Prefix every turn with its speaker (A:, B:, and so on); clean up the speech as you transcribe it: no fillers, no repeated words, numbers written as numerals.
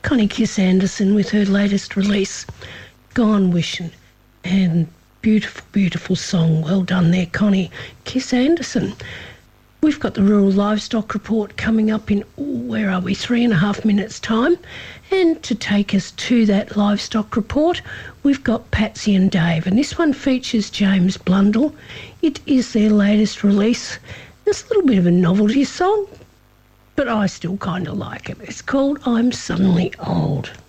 A: Connie Kiss Anderson with her latest release, Gone Wishing, and beautiful, beautiful song. Well done there, Connie Kiss Anderson. We've got the Rural Livestock Report coming up in, 3.5 minutes' time. And to take us to that livestock report, we've got Patsy and Dave, and this one features James Blundell. It is their latest release. It's a little bit of a novelty song, but I still kind of like it. It's called I'm Suddenly Old.